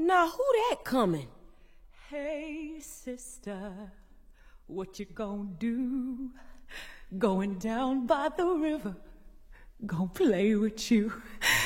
Now who that coming? Hey, sister, what you gonna do? Going down by the river, gonna play with you.